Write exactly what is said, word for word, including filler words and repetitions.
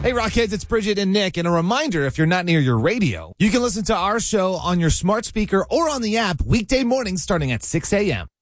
Hey, Rockheads, it's Bridget and Nick. And a reminder, if you're not near your radio, you can listen to our show on your smart speaker or on the app weekday mornings starting at six a.m.